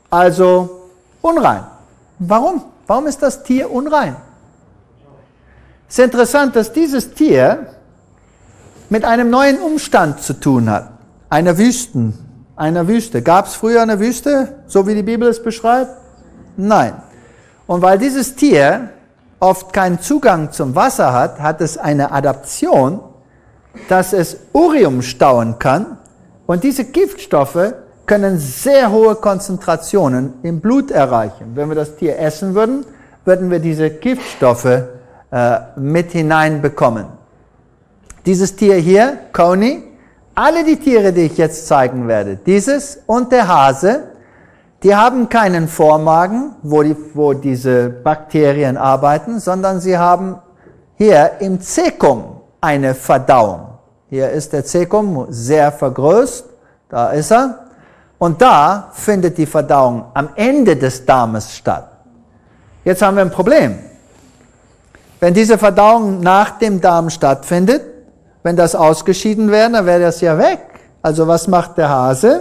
also unrein. Warum? Warum ist das Tier unrein? Es ist interessant, dass dieses Tier mit einem neuen Umstand zu tun hat. Einer Wüste. Gab es früher eine Wüste, so wie die Bibel es beschreibt? Nein. Und weil dieses Tier oft keinen Zugang zum Wasser hat, hat es eine Adaption, dass es Urium stauen kann. Und diese Giftstoffe können sehr hohe Konzentrationen im Blut erreichen. Wenn wir das Tier essen würden, würden wir diese Giftstoffe mit hineinbekommen. Dieses Tier hier, Coney, alle die Tiere, die ich jetzt zeigen werde, dieses und der Hase, die haben keinen Vormagen, wo diese Bakterien arbeiten, sondern sie haben hier im Cäcum eine Verdauung. Hier ist der Cäcum sehr vergrößt, da ist er. Und da findet die Verdauung am Ende des Darmes statt. Jetzt haben wir ein Problem. Wenn diese Verdauung nach dem Darm stattfindet, wenn das ausgeschieden wäre, dann wäre das ja weg. Also was macht der Hase?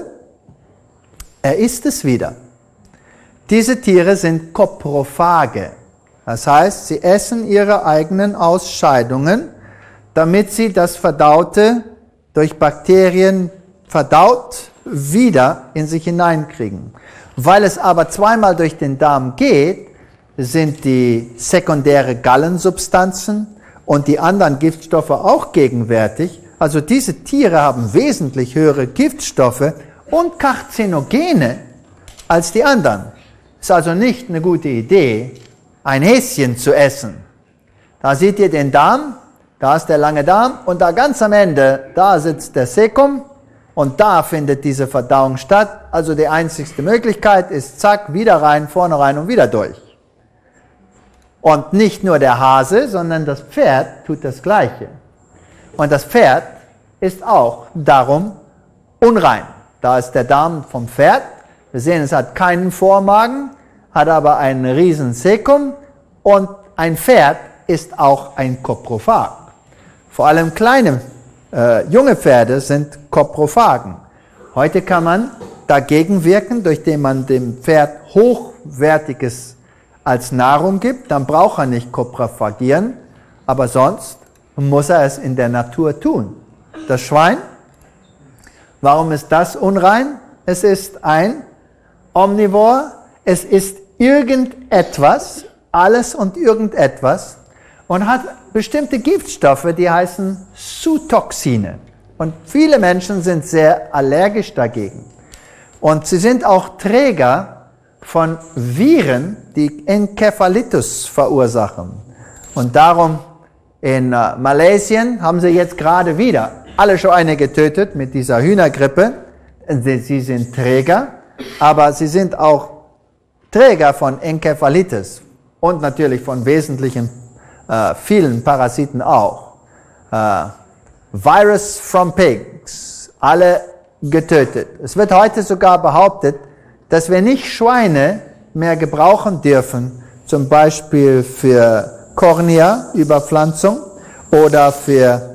Er isst es wieder. Diese Tiere sind Koprophage. Das heißt, sie essen ihre eigenen Ausscheidungen, damit sie das Verdaute durch Bakterien verdaut wieder in sich hineinkriegen. Weil es aber zweimal durch den Darm geht, sind die sekundäre Gallensubstanzen und die anderen Giftstoffe auch gegenwärtig. Also diese Tiere haben wesentlich höhere Giftstoffe und Karzinogene als die anderen. Ist also nicht eine gute Idee, ein Häschen zu essen. Da seht ihr den Darm, da ist der lange Darm und da ganz am Ende, da sitzt der Cäcum und da findet diese Verdauung statt. Also die einzigste Möglichkeit ist zack, wieder rein, vorne rein und wieder durch. Und nicht nur der Hase, sondern das Pferd tut das Gleiche. Und das Pferd ist auch darum unrein. Da ist der Darm vom Pferd. Wir sehen, es hat keinen Vormagen, hat aber einen riesen Cäcum und ein Pferd ist auch ein Koprophag. Vor allem kleine, junge Pferde sind Koprophagen. Heute kann man dagegen wirken, indem man dem Pferd Hochwertiges als Nahrung gibt, dann braucht er nicht koprophagieren, aber sonst muss er es in der Natur tun. Das Schwein, warum ist das unrein? Es ist ein Omnivor, es ist irgendetwas, alles und irgendetwas und hat bestimmte Giftstoffe, die heißen Zootoxine. Und viele Menschen sind sehr allergisch dagegen. Und sie sind auch Träger von Viren, die Encephalitis verursachen. Und darum in Malaysia haben sie jetzt gerade wieder alle Schweine getötet mit dieser Hühnergrippe. Sie sind Träger, aber sie sind auch Träger von Encephalitis und natürlich von wesentlichen vielen Parasiten auch. Virus from Pigs, alle getötet. Es wird heute sogar behauptet, dass wir nicht Schweine mehr gebrauchen dürfen, zum Beispiel für Kornea-Überpflanzung oder für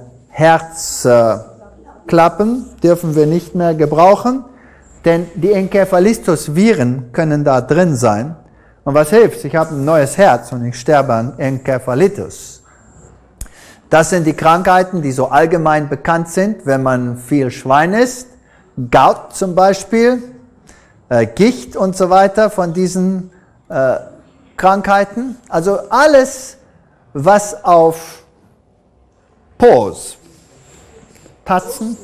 Herzklappen dürfen wir nicht mehr gebrauchen, denn die Encephalitis-Viren können da drin sein. Und was hilft? Ich habe ein neues Herz und ich sterbe an Encephalitis. Das sind die Krankheiten, die so allgemein bekannt sind, wenn man viel Schwein isst. Gout zum Beispiel, Gicht und so weiter von diesen Krankheiten. Also alles, was auf Paws, Tatzen,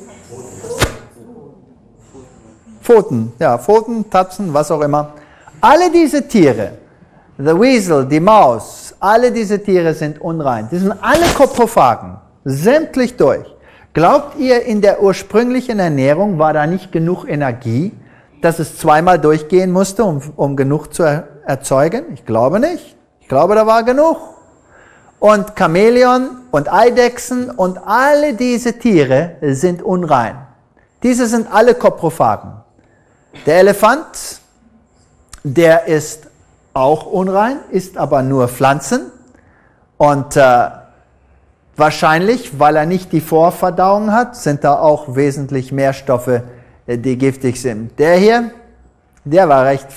Pfoten, ja, Pfoten, Tatzen, was auch immer. Alle diese Tiere, the Weasel, die Maus, alle diese Tiere sind unrein. Die sind alle Koprophagen, sämtlich durch. Glaubt ihr, in der ursprünglichen Ernährung war da nicht genug Energie, dass es zweimal durchgehen musste, um genug zu erzeugen? Ich glaube nicht. Ich glaube, da war genug. Und Chamäleon und Eidechsen und alle diese Tiere sind unrein. Diese sind alle Koprophagen. Der Elefant, der ist auch unrein, isst aber nur Pflanzen. Und wahrscheinlich, weil er nicht die Vorverdauung hat, sind da auch wesentlich mehr Stoffe, die giftig sind. Der hier, der war recht